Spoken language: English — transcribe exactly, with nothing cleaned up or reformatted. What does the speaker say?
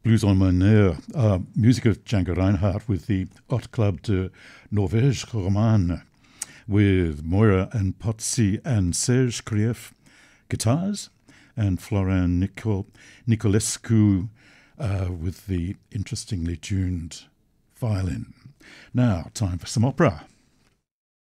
Blues en Mon Air, uh, music of Django Reinhardt with the Hot Club de Norvège Romane, with Moira and Potsy and Serge Krief guitars, and Florent Nicol- Nicolescu uh, with the interestingly tuned violin. Now, time for some opera.